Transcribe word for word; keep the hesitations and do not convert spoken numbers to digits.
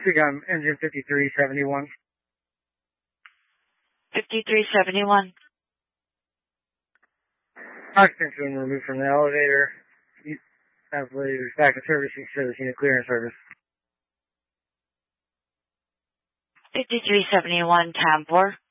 Seagram, engine fifty-three seventy-one. fifty-three seventy-one. Occupants been removed from the elevator. Elevator back to servicing service unit clearance service. fifty-three seventy-one, Tam four.